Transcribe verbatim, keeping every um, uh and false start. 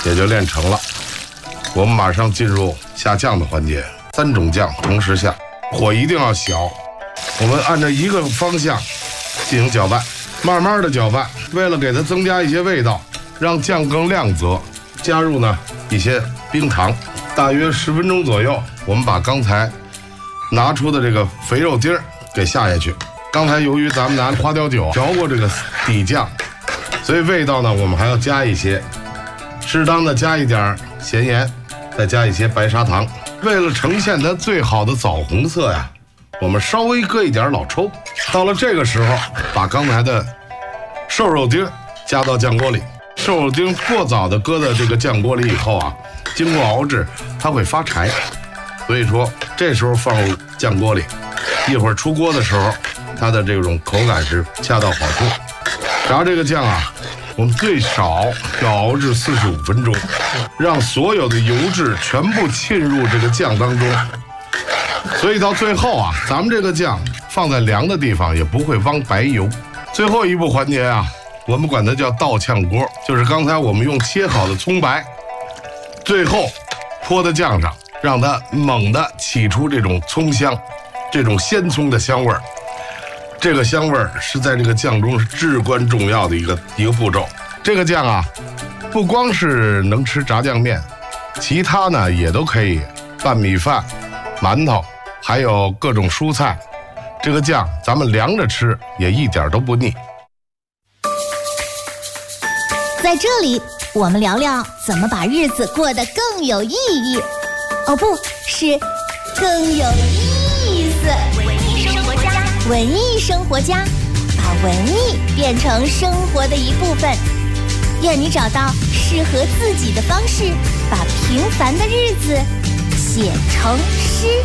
也就练成了。我们马上进入下酱的环节，三种酱同时下，火一定要小。我们按照一个方向进行搅拌，慢慢的搅拌，为了给它增加一些味道，让酱更亮泽，加入呢一些冰糖，大约十分钟左右，我们把刚才拿出的这个肥肉丁给下下去。刚才由于咱们拿花雕酒调过这个底酱，所以味道呢我们还要加一些，适当的加一点咸盐，再加一些白砂糖。为了呈现它最好的枣红色呀，我们稍微搁一点老抽。到了这个时候，把刚才的瘦肉丁加到酱锅里。瘦肉丁过早的搁在这个酱锅里以后啊，经过熬制它会发柴，所以说这时候放入酱锅里，一会儿出锅的时候它的这种口感是恰到好处。炸这个酱啊，我们最少要熬制四十五分钟，让所有的油脂全部浸入这个酱当中。所以到最后啊，咱们这个酱放在凉的地方也不会汪白油。最后一步环节啊，我们管它叫倒炝锅，就是刚才我们用切好的葱白，最后泼在酱上，让它猛地起出这种葱香，这种鲜葱的香味儿。这个香味儿是在这个酱中是至关重要的一个一个步骤。这个酱啊，不光是能吃炸酱面，其他呢也都可以拌米饭、馒头，还有各种蔬菜。这个酱咱们凉着吃也一点都不腻。 在这里，我们聊聊怎么把日子过得更有意义。哦，不是，更有意思。文艺生活家，文艺生活家，把文艺变成生活的一部分。愿你找到适合自己的方式，把平凡的日子写成诗。